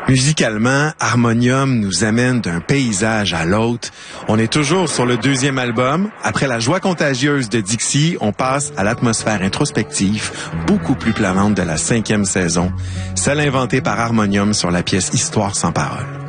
Musicalement, Harmonium nous amène d'un paysage à l'autre. On est toujours sur le deuxième album. Après la joie contagieuse de Dixie, on passe à l'atmosphère introspective, beaucoup plus planante de la 5e saison, celle inventée par Harmonium sur la pièce Histoire sans parole.